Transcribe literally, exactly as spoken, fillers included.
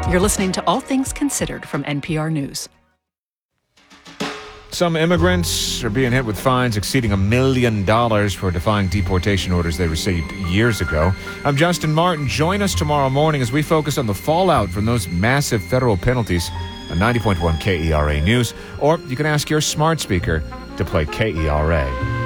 You're listening to All Things Considered from N P R News. Some immigrants are being hit with fines exceeding a million dollars for defying deportation orders they received years ago. I'm Justin Martin. Join us tomorrow morning as we focus on the fallout from those massive federal penalties on ninety point one K E R A News. Or you can ask your smart speaker to play K E R A.